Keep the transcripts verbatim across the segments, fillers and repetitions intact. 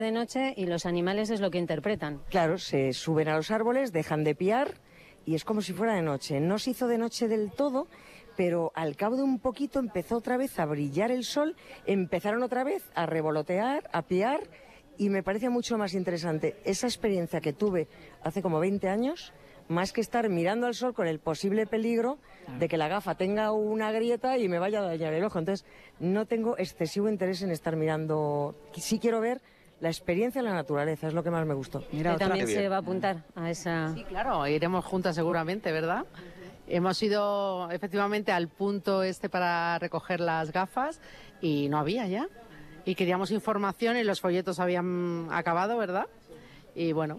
de noche y los animales es lo que interpretan. Claro, se suben a los árboles, dejan de piar y es como si fuera de noche. No se hizo de noche del todo, pero al cabo de un poquito empezó otra vez a brillar el sol, empezaron otra vez a revolotear, a piar, y me parece mucho más interesante esa experiencia que tuve hace como veinte años, más que estar mirando al sol con el posible peligro de que la gafa tenga una grieta y me vaya a dañar el ojo. Entonces, no tengo excesivo interés en estar mirando. Sí quiero ver la experiencia en la naturaleza, es lo que más me gustó. Mira, también se va a apuntar a esa... Sí, claro, iremos juntas seguramente, ¿verdad? Hemos ido efectivamente al punto este para recoger las gafas y no había ya. Y queríamos información y los folletos habían acabado, ¿verdad? Y bueno...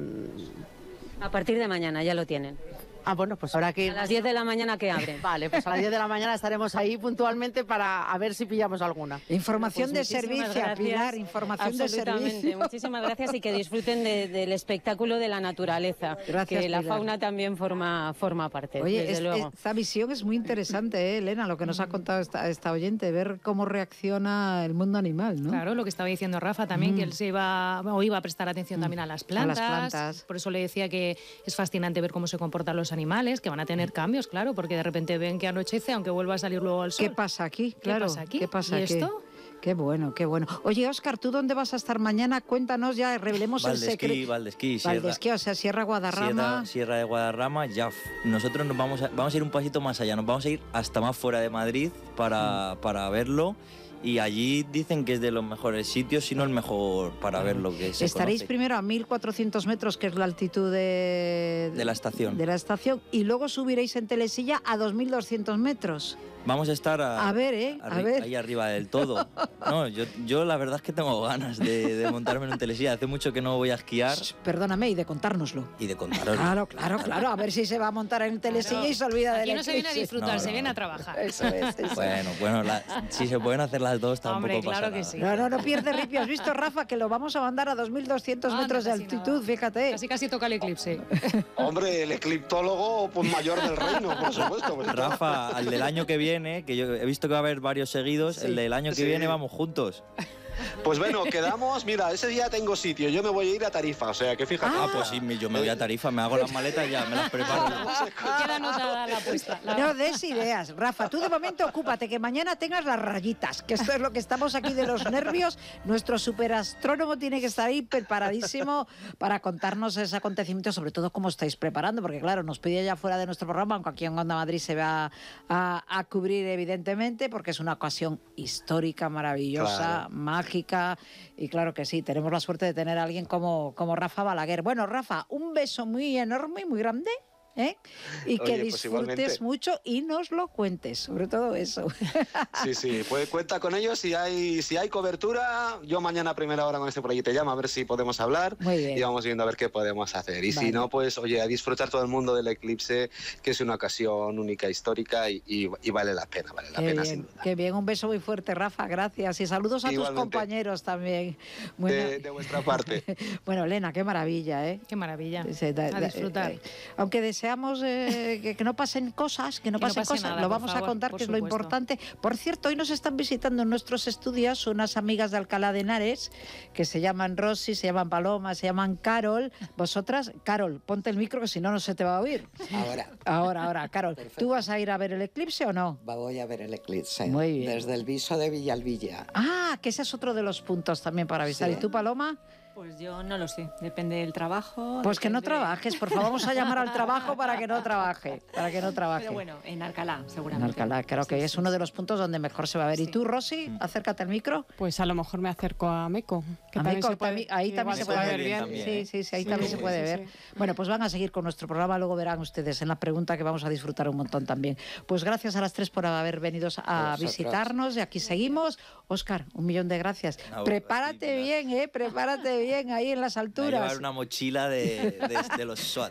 Mmm... A partir de mañana ya lo tienen. Ah, bueno, pues ahora que... A las diez de la mañana que abren. Vale, pues a las diez de la mañana estaremos ahí puntualmente para a ver si pillamos alguna. Información pues de servicio, gracias. Pilar, información de servicio. Muchísimas gracias y que disfruten de, del espectáculo de la naturaleza, gracias, que la Pilar. fauna también forma, forma parte, Oye, desde es, luego. esta visión es muy interesante, ¿eh, Elena? Lo que nos ha contado esta, esta oyente, ver cómo reacciona el mundo animal, ¿no? Claro, lo que estaba diciendo Rafa también, mm. que él se iba, o iba a prestar atención mm. también a las plantas. A las plantas. Por eso le decía que es fascinante ver cómo se comportan los animales, que van a tener tener cambios, claro, porque de repente ven que anochece, aunque vuelva a salir luego el sol. ¿Qué pasa aquí? Claro, ¿Qué pasa aquí? ¿Qué pasa ¿Y aquí? esto? Qué bueno, qué bueno. Oye, Óscar, ¿tú dónde vas a estar mañana? Cuéntanos ya, revelemos el secreto. Valdesquí, Sierra. Valdesquí, o sea, Sierra Guadarrama. Sierra, Sierra de Guadarrama, ya nosotros nos vamos a, vamos a ir un pasito más allá, nos vamos a ir hasta más fuera de Madrid para, mm. para verlo. Y allí dicen que es de los mejores sitios, si no el mejor para ver lo que se Estaréis conoce. primero a mil cuatrocientos metros, que es la altitud de, de la estación. De la estación, y luego subiréis en telesilla a dos mil doscientos metros. Vamos a estar a, a ver, ¿eh? A arri- ver. ahí arriba del todo. No, yo, yo la verdad es que tengo ganas de, de montarme en un telesilla. Hace mucho que no voy a esquiar. Shh, perdóname, y de contárnoslo. Y de contaroslo. Claro, claro, claro. A ver si se va a montar en telesilla claro. y se olvida de Aquí la no se viene a disfrutar, no, se no, viene no. a trabajar. Eso es, eso. Bueno, bueno, la, si se pueden hacer las dos tampoco Hombre, pasa claro nada. que sí. No, no, no pierde ripio. ¿Has visto, Rafa, que lo vamos a mandar a dos mil doscientos Ah, metros no, de casi altitud? nada. Fíjate. Casi casi toca el eclipse. Hombre, el ecliptólogo pues, mayor del reino, por supuesto. Pues, Rafa, al del año que viene, que yo he visto que va a haber varios seguidos, sí. el del año que sí. viene vamos juntos. Pues bueno, quedamos, mira, ese día tengo sitio, yo me voy a ir a Tarifa, o sea que fíjate. Ah, pues sí, yo me voy a Tarifa, me hago las maletas ya, me las preparo. Queda anotada la apuesta. La... No des ideas, Rafa, tú de momento ocúpate, que mañana tengas las rayitas, que esto es lo que estamos aquí de los nervios. Nuestro superastrónomo tiene que estar ahí preparadísimo para contarnos ese acontecimiento, sobre todo cómo estáis preparando, porque claro, nos pide ya fuera de nuestro programa, aunque aquí en Onda Madrid se va a, a cubrir evidentemente, porque es una ocasión histórica, maravillosa, claro. mágica, y claro que sí, tenemos la suerte de tener a alguien como, como Rafa Balaguer. Bueno, Rafa, un beso muy enorme y muy grande. ¿Eh? Y que Oye, disfrutes pues mucho y nos lo cuentes, sobre todo eso. Sí, sí, pues cuenta con ellos, si hay, si hay cobertura, yo mañana a primera hora con este proyecto te llamo a ver si podemos hablar. Muy bien. Y vamos viendo a ver qué podemos hacer. Y vale. si no, pues oye, a disfrutar todo el mundo del eclipse, que es una ocasión única, histórica y, y, y vale la pena, vale la qué pena bien, sin duda. Qué bien, un beso muy fuerte, Rafa, gracias. Y saludos a Igualmente. tus compañeros también. Bueno, de, de vuestra parte. Bueno, Elena, qué maravilla, ¿eh? Qué maravilla. Se da, a disfrutar. Eh, aunque deseamos... Eh, Que, que no pasen cosas, que no que pasen no pase cosas, nada, lo vamos favor, a contar, que es lo supuesto. importante. Por cierto, hoy nos están visitando en nuestros estudios unas amigas de Alcalá de Henares que se llaman Rosy, se llaman Paloma, se llaman Carol. Vosotras, Carol, ponte el micro que si no, no se te va a oír. Ahora. Ahora, ahora, Carol. Perfecto. ¿Tú vas a ir a ver el eclipse o no? Voy a ver el eclipse. Muy bien. Desde el viso de Villalvilla. Ah, que ese es otro de los puntos también para avisar. Sí. ¿Y tú, Paloma? Pues yo no lo sé, depende del trabajo. Pues que no depende... trabajes, por favor, vamos a llamar al trabajo para que no trabaje, para que no trabaje. Pero bueno, en Alcalá, seguramente. En Alcalá, creo que sí, es sí, uno sí. de los puntos donde mejor se va a ver. Sí. ¿Y tú, Rosy? Acércate al micro. Pues a lo mejor me acerco a Meco. Que A también Meco, se puede, también- ahí también se puede ver bien. también, Sí, ¿eh? sí, sí, ahí Sí, también sí, se puede sí, ver. sí. Bueno, pues van a seguir con nuestro programa, luego verán ustedes en la pregunta que vamos a disfrutar un montón también. Pues gracias a las tres por haber venido a, A vosotros. visitarnos y aquí seguimos. Óscar, un millón de gracias. A vos, Prepárate sí, bien, ¿eh? Prepárate bien ahí en las Me voy a alturas. llevar una mochila de, de, de los SWAT.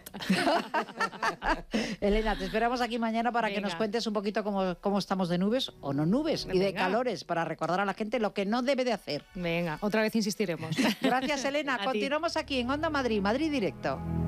Elena, te esperamos aquí mañana para que Venga. nos cuentes un poquito cómo, cómo estamos de nubes o no nubes y de Venga. calores para recordar a la gente lo que no debe de hacer. Venga, otra vez insistiremos. Gracias, Elena. A ti. Continuamos aquí en Onda Madrid, Madrid Directo.